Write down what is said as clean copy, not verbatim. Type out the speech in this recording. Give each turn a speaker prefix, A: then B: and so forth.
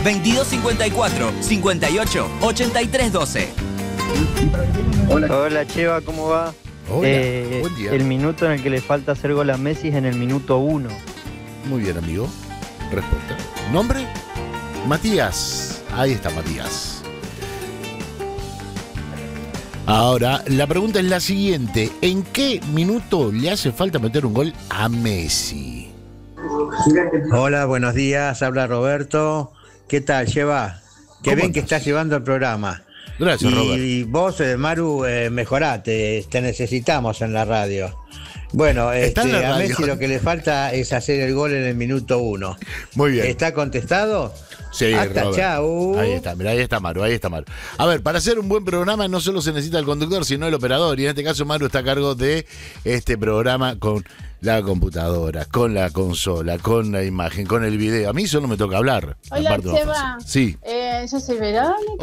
A: 2254 58 83 12.
B: Hola Cheva, ¿cómo va?
C: Hola, buen día.
B: El minuto en el que le falta hacer gol a Messi es en el minuto 1.
C: Muy bien, amigo. Respuesta. ¿Nombre? Matías. Ahí está Matías. Ahora, la pregunta es la siguiente. ¿En qué minuto le hace falta meter un gol a Messi?
D: Hola, buenos días. Habla Roberto. ¿Qué tal, Cheva? Qué bien que estás llevando el programa.
C: Gracias, Robert.
D: Y vos, Maru, mejorate. Te necesitamos en la radio. Bueno,
C: Está en la
D: a
C: radio.
D: Messi lo que le falta es hacer el gol en el minuto 1.
C: Muy bien.
D: ¿Está contestado?
C: Sí,
D: Hasta
C: Robert.
D: chau.
C: Ahí está, mirá, ahí está Maru. A ver, para hacer un buen programa no solo se necesita el conductor, sino el operador. Y en este caso Maru está a cargo de este programa con la computadora, con la consola, con la imagen, con el video. A mí solo me toca hablar.
E: Hola,
C: La parte más
E: Cheva.
C: fácil. Sí.
E: Yo soy Verónica.